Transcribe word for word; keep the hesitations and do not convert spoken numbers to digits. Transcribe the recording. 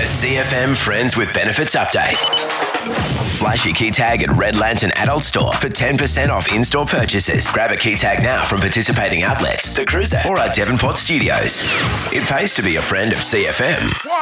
C F M Friends with Benefits update. Flash your key tag at Red Lantern Adult Store for ten percent off in-store purchases. Grab a key tag now from participating outlets, The Cruiser, or our Devonport studios. It pays to be a friend of C F M.